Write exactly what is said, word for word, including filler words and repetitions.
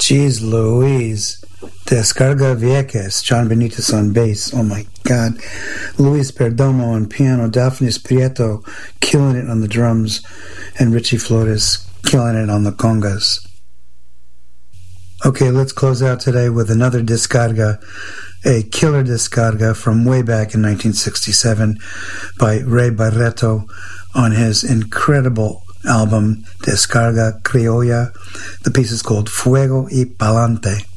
Jeez Louise. Descarga Vieques, John Benitez on bass. Oh my God. Luis Perdomo on piano, Daphnis Prieto killing it on the drums, and Richie Flores killing it on the congas. Okay, let's close out today with another descarga, a killer descarga from way back in nineteen sixty-seven by Ray Barreto on his incredible album Descarga Criolla. The piece is called Fuego y Palante.